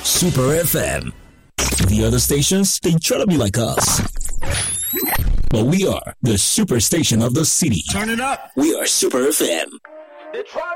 Super FM. The other stations, they try to be like us. But we are the super station of the city. Turn it up. We are Super FM. They try